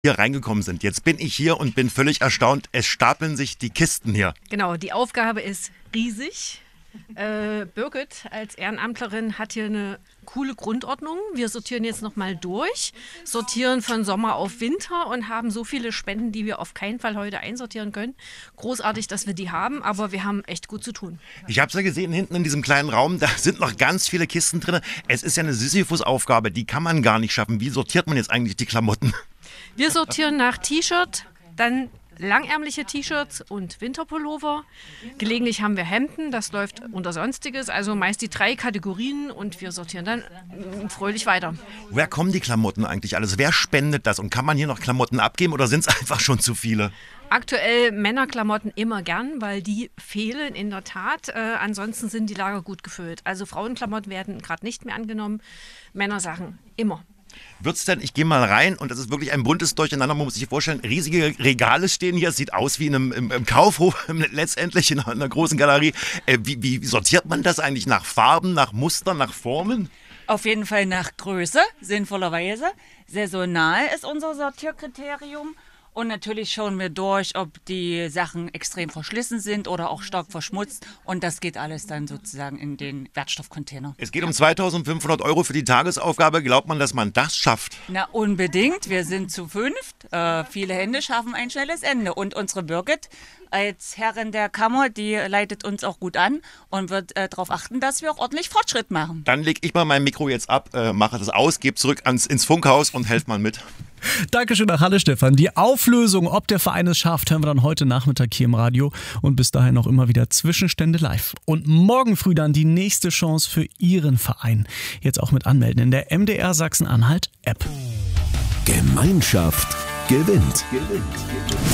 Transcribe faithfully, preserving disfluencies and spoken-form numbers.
hier reingekommen sind. Jetzt bin ich hier und bin völlig erstaunt. Es stapeln sich die Kisten hier. Genau, die Aufgabe ist riesig. Äh, Birgit als Ehrenamtlerin hat hier eine coole Grundordnung. Wir sortieren jetzt nochmal durch, sortieren von Sommer auf Winter und haben so viele Spenden, die wir auf keinen Fall heute einsortieren können. Großartig, dass wir die haben, aber wir haben echt gut zu tun. Ich habe es ja gesehen, hinten in diesem kleinen Raum, da sind noch ganz viele Kisten drin. Es ist ja eine Sisyphus-Aufgabe, die kann man gar nicht schaffen. Wie sortiert man jetzt eigentlich die Klamotten? Wir sortieren nach T-Shirt, dann langärmliche T-Shirts und Winterpullover. Gelegentlich haben wir Hemden, das läuft unter Sonstiges, also meist die drei Kategorien und wir sortieren dann fröhlich weiter. Woher kommen die Klamotten eigentlich alles? Wer spendet das und kann man hier noch Klamotten abgeben oder sind es einfach schon zu viele? Aktuell Männerklamotten immer gern, weil die fehlen in der Tat. Äh, ansonsten sind die Lager gut gefüllt. Also Frauenklamotten werden gerade nicht mehr angenommen, Männersachen immer. Wird's denn, ich gehe mal rein und das ist wirklich ein buntes Durcheinander, man muss sich vorstellen, riesige Regale stehen hier, es sieht aus wie in einem, im, im Kaufhof, letztendlich in einer, in einer großen Galerie. Äh, wie, wie sortiert man das eigentlich nach Farben, nach Mustern, nach Formen? Auf jeden Fall nach Größe, sinnvollerweise. Saisonal ist unser Sortierkriterium. Und natürlich schauen wir durch, ob die Sachen extrem verschlissen sind oder auch stark verschmutzt. Und das geht alles dann sozusagen in den Wertstoffcontainer. Es geht um zweitausendfünfhundert Euro für die Tagesaufgabe. Glaubt man, dass man das schafft? Na, unbedingt. Wir sind zu fünft. Äh, viele Hände schaffen ein schnelles Ende. Und unsere Birgit als Herrin der Kammer, die leitet uns auch gut an und wird äh, darauf achten, dass wir auch ordentlich Fortschritt machen. Dann lege ich mal mein Mikro jetzt ab, äh, mache das aus, gebe zurück ans, ins Funkhaus und helft mal mit. Dankeschön nach Halle, Stefan. Die Auflösung, ob der Verein es schafft, hören wir dann heute Nachmittag hier im Radio. Und bis dahin auch immer wieder Zwischenstände live. Und morgen früh dann die nächste Chance für Ihren Verein. Jetzt auch mit anmelden in der M D R Sachsen-Anhalt App. Gemeinschaft gewinnt. gewinnt.